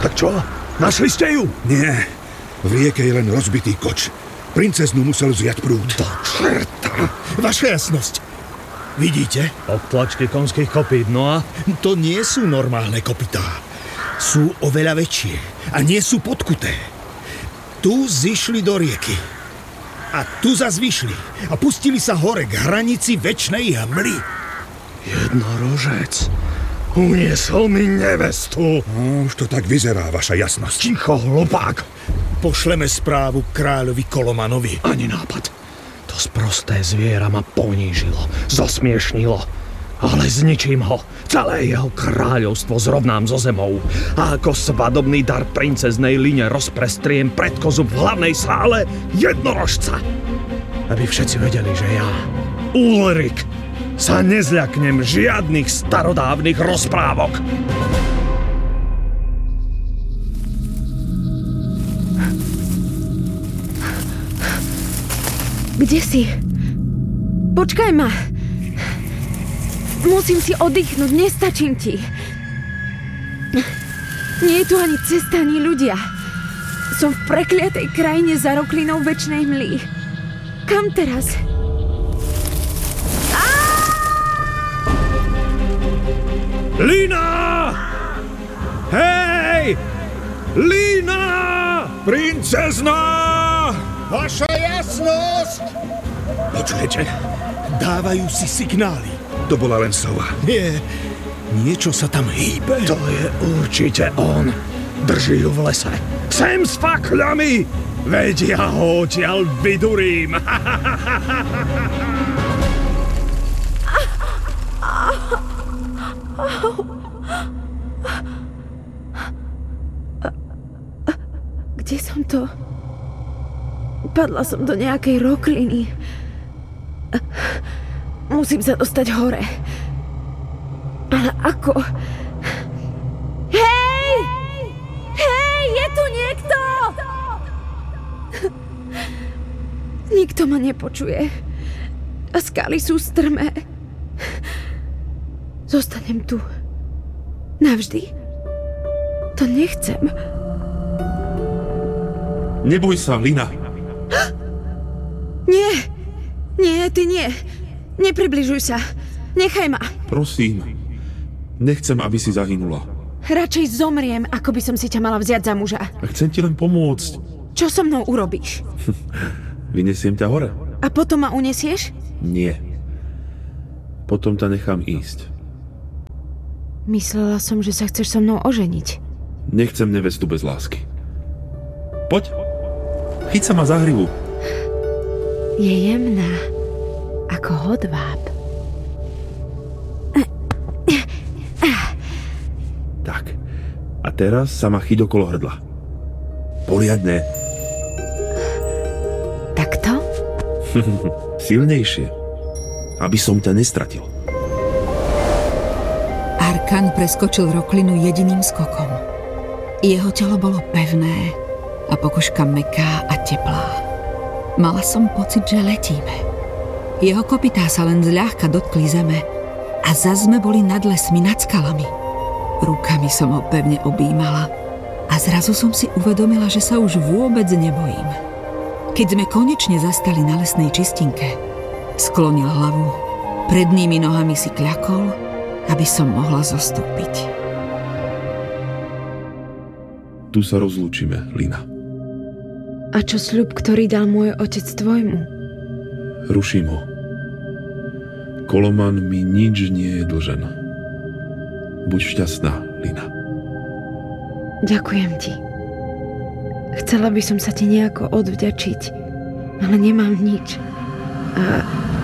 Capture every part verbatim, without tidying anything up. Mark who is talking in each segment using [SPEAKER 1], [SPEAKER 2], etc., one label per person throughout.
[SPEAKER 1] Tak čo? Našli ste ju?
[SPEAKER 2] Nie. V rieke je len rozbitý koč. Princeznu musel vziať prúd.
[SPEAKER 1] Do čerta! Vaša jasnosť. Vidíte? Obtlačky konských kopít, no a? To nie sú normálne kopytá. Sú oveľa väčšie a nie sú podkuté. Tu zišli do rieky. A tu zas vyšli a pustili sa hore k hranici večnej hmly. Jednorožec uniesol mi nevestu.
[SPEAKER 2] No, už to tak vyzerá, vaša jasnosť.
[SPEAKER 1] Ticho, hlupák. Pošleme správu kráľovi Kolomanovi. Ani nápad. To sprosté zviera ma ponížilo, zosmiešnilo. Ale zničím ho. Celé jeho kráľovstvo zrovnám zo zemou. A ako svadobný dar princeznej Line rozprestriem pred kozu v hlavnej sále jednorožca. Aby všetci vedeli, že ja, Ulrik, sa nezľaknem žiadnych starodávnych rozprávok.
[SPEAKER 3] Kde si? Počkaj ma. Musím si oddychnúť, nestačím ti. Nie je tu ani cesta, ani ľudia. Som v prekliatej krajine za roklinou večnej hmly. Kam teraz?
[SPEAKER 1] Lina! Hej! Lina!
[SPEAKER 2] Princezná!
[SPEAKER 1] Vaša jasnosť! Počujete? Dávajú si signály.
[SPEAKER 2] To bola len sova.
[SPEAKER 1] Nie, niečo sa tam hýbe. To je určite on. Drží ju v lese. Sem s fakľami! Veď ja ho odtiaľ vydurím.
[SPEAKER 3] Kde som to? Padla som do nejakej rokliny. Musím sa dostať hore. Ale ako? Hej! Hej, je tu niekto! Nikto ma nepočuje. A skaly sú strmé. Zostanem tu. Navždy. To nechcem.
[SPEAKER 4] Neboj sa, Lina.
[SPEAKER 3] Nie. Nie, ty nie. Nepribližuj sa. Nechaj ma.
[SPEAKER 4] Prosím. Nechcem, aby si zahynula.
[SPEAKER 3] Radšej zomriem, ako by som si ťa mala vziať za muža.
[SPEAKER 4] Chcem ti len pomôcť.
[SPEAKER 3] Čo so mnou urobíš?
[SPEAKER 4] Vynesiem ťa hore.
[SPEAKER 3] A potom ma unesieš?
[SPEAKER 4] Nie. Potom ťa nechám ísť.
[SPEAKER 3] Myslela som, že sa chceš so mnou oženiť.
[SPEAKER 4] Nechcem nevestu bez lásky. Poď. Chyť sa ma za hrivu.
[SPEAKER 3] Je jemná, ako hodváb.
[SPEAKER 4] Tak. A teraz sa ma chyť okolo hrdla. Poriadne.
[SPEAKER 3] Takto?
[SPEAKER 4] Silnejšie. Aby som ťa nestratil.
[SPEAKER 5] Arkan preskočil roklinu jediným skokom. Jeho telo bolo pevné a pokožka mäkká a teplá. Mala som pocit, že letíme. Jeho kopytá sa len zľahka dotkli zeme a zas sme boli nad lesmi, nad skalami. Rukami som ho pevne objímala a zrazu som si uvedomila, že sa už vôbec nebojím. Keď sme konečne zastali na lesnej čistinke, sklonil hlavu, prednými nohami si kľakol, aby som mohla zostúpiť.
[SPEAKER 4] Tu sa rozlúčime, Lina.
[SPEAKER 3] A čo sľub, ktorý dal môj otec tvojmu?
[SPEAKER 4] Ruším ho. Koloman mi nič nie je dlžen. Buď šťastná, Lina.
[SPEAKER 3] Ďakujem ti. Chcela by som sa ti nejako odvďačiť, ale nemám nič. A...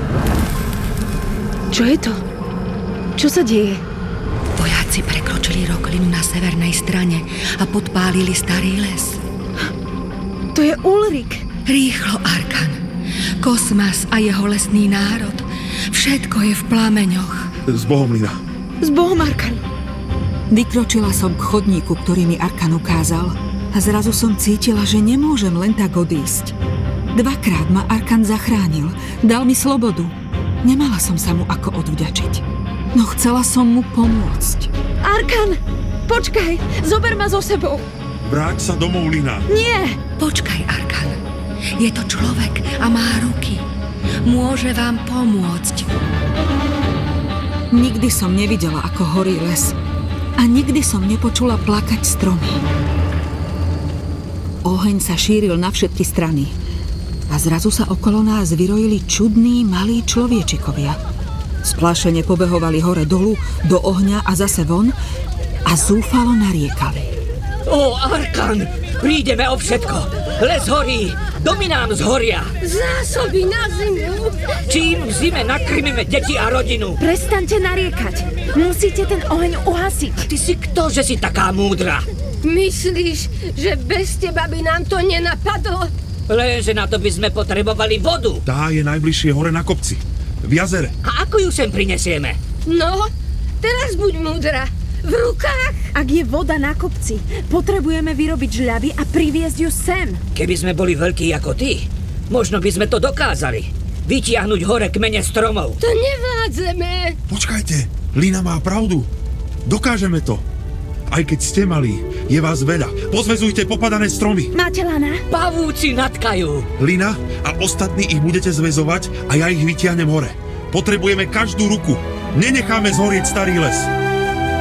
[SPEAKER 3] Čo je to? Čo sa deje?
[SPEAKER 6] Vojaci prekročili roklinu na severnej strane a podpálili starý les.
[SPEAKER 3] To je Ulrik.
[SPEAKER 6] Rýchlo, Arkan. Kosmas a jeho lesný národ. Všetko je v plameňoch.
[SPEAKER 4] S Bohom, Lina.
[SPEAKER 3] S Bohom, Arkan.
[SPEAKER 5] Vykročila som k chodníku, ktorý mi Arkan ukázal, a zrazu som cítila, že nemôžem len tak odísť. Dvakrát ma Arkan zachránil, dal mi slobodu. Nemala som sa mu ako odvďačiť. No chcela som mu pomôcť.
[SPEAKER 3] Arkan! Počkaj, zober ma so sebou.
[SPEAKER 4] Vráť sa domov, Lina.
[SPEAKER 3] Nie!
[SPEAKER 6] Počkaj, Arkan. Je to človek a má ruky. Môže vám pomôcť.
[SPEAKER 5] Nikdy som nevidela, ako horí les. A nikdy som nepočula plakať stromy. Oheň sa šíril na všetky strany. A zrazu sa okolo nás vyrojili čudní malí človečikovia. Splášene pobehovali hore dolu, do ohňa a zase von a zúfalo nariekali.
[SPEAKER 7] Ó, Arkan, prídeme o všetko. Les horí, domy nám zhoria.
[SPEAKER 8] Zásoby na zimu.
[SPEAKER 7] Čím v zime nakrmíme deti a rodinu?
[SPEAKER 3] Prestaňte nariekať. Musíte ten oheň uhasiť.
[SPEAKER 7] Ty si kto, že si taká múdra?
[SPEAKER 8] Myslíš, že bez teba by nám to nenapadlo?
[SPEAKER 7] Lenže na to by sme potrebovali vodu.
[SPEAKER 4] Tá je najbližšie hore na kopci. V jazere.
[SPEAKER 7] A ako ju sem prinesieme?
[SPEAKER 8] No, teraz buď múdra. V rukách?
[SPEAKER 3] Ak je voda na kopci, potrebujeme vyrobiť žľavy a priviesť ju sem.
[SPEAKER 7] Keby sme boli veľkí ako ty, možno by sme to dokázali. Vytiahnuť hore kmene stromov.
[SPEAKER 8] To nevládzeme.
[SPEAKER 4] Počkajte, Lina má pravdu. Dokážeme to. Aj keď ste malí, je vás veľa. Pozväzujte popadané stromy.
[SPEAKER 3] Máte lana?
[SPEAKER 7] Pavúci natkajú.
[SPEAKER 4] Lina a ostatní ich budete zväzovať a ja ich vytiahnem hore. Potrebujeme každú ruku. Nenecháme zhorieť starý les.